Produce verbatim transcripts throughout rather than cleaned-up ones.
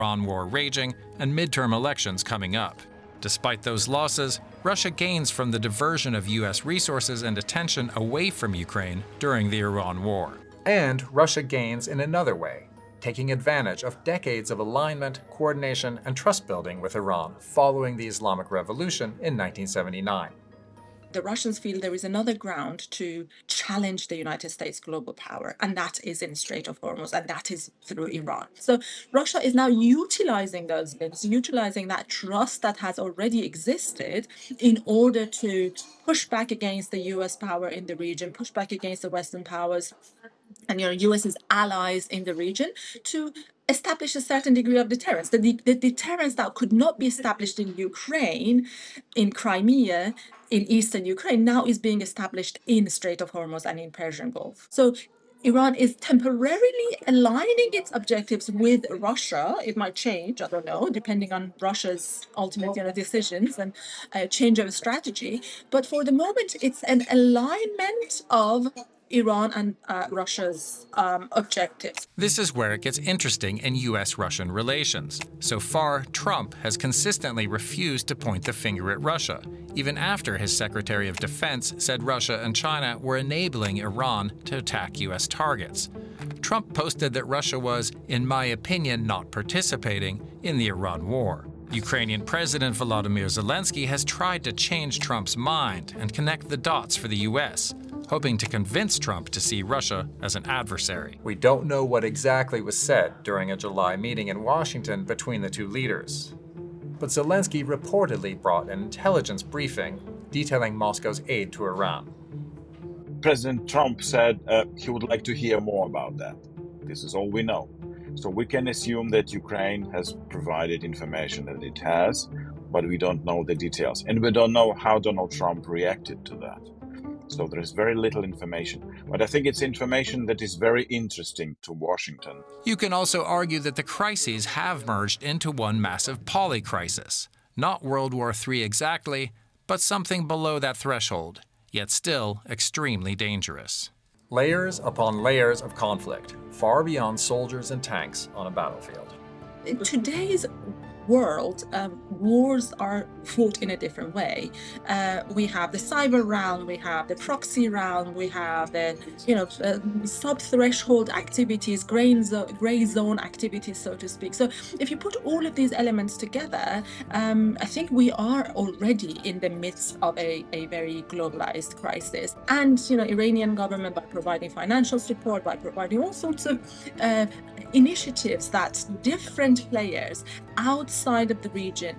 Iran war raging and midterm elections coming up. Despite those losses, Russia gains from the diversion of U S resources and attention away from Ukraine during the Iran war. And Russia gains in another way, taking advantage of decades of alignment, coordination, and trust building with Iran following the Islamic Revolution in nineteen seventy-nine. The Russians feel there is another ground to challenge the United States global power, and that is in Strait of Hormuz, and that is through Iran. So Russia is now utilizing those links, utilizing that trust that has already existed in order to push back against the U S power in the region, push back against the Western powers and your U S's allies in the region to establish a certain degree of deterrence. The, the, the deterrence that could not be established in Ukraine, in Crimea, in eastern Ukraine, now is being established in the Strait of Hormuz and in Persian Gulf. So Iran is temporarily aligning its objectives with Russia. It might change, I don't know, depending on Russia's ultimate you know, decisions and uh, change of strategy. But for the moment, it's an alignment of Iran and uh, Russia's um, objectives. This is where it gets interesting in U S Russian relations. So far, Trump has consistently refused to point the finger at Russia, even after his Secretary of Defense said Russia and China were enabling Iran to attack U S targets. Trump posted that Russia was, in my opinion, not participating in the Iran war. Ukrainian President Volodymyr Zelensky has tried to change Trump's mind and connect the dots for the U S, hoping to convince Trump to see Russia as an adversary. We don't know what exactly was said during a July meeting in Washington between the two leaders. But Zelensky reportedly brought an intelligence briefing detailing Moscow's aid to Iran. President Trump said uh, he would like to hear more about that. This is all we know. So we can assume that Ukraine has provided information that it has, but we don't know the details. And we don't know how Donald Trump reacted to that. So there is very little information. But I think it's information that is very interesting to Washington. You can also argue that the crises have merged into one massive polycrisis. Not World War Three exactly, but something below that threshold, yet still extremely dangerous. Layers upon layers of conflict, far beyond soldiers and tanks on a battlefield. In today's world, um, wars are fought in a different way. Uh, we have the cyber realm, we have the proxy realm, we have the, you know, uh, sub-threshold activities, gray, zo gray zone activities, so to speak. So if you put all of these elements together, um, I think we are already in the midst of a, a very globalized crisis. And, you know, Iranian government, by providing financial support, by providing all sorts of uh, initiatives that different players outside of the region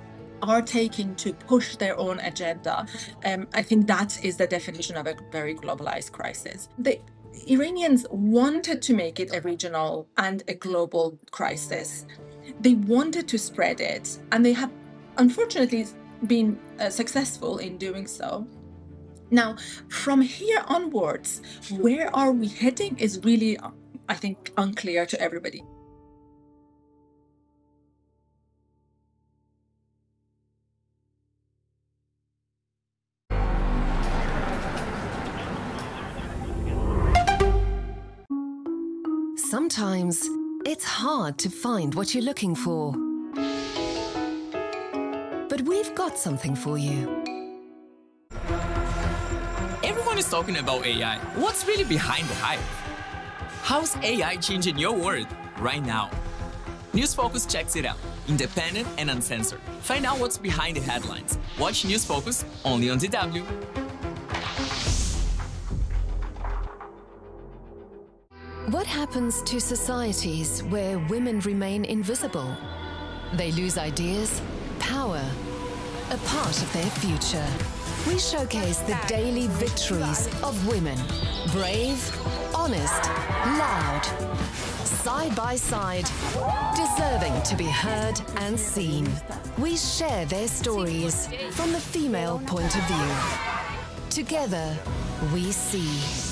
are taking to push their own agenda. Um, I think that is the definition of a very globalized crisis. The Iranians wanted to make it a regional and a global crisis. They wanted to spread it, and they have unfortunately been uh, successful in doing so. Now, from here onwards, where are we heading is really, I think, unclear to everybody. Sometimes it's hard to find what you're looking for. But we've got something for you. Everyone is talking about A I. What's really behind the hype? How's A I changing your world right now? News Focus checks it out. Independent and uncensored. Find out what's behind the headlines. Watch News Focus only on D W. What happens to societies where women remain invisible? They lose ideas, power, a part of their future. We showcase the daily victories of women. Brave, honest, loud, side by side, deserving to be heard and seen. We share their stories from the female point of view. Together, we see.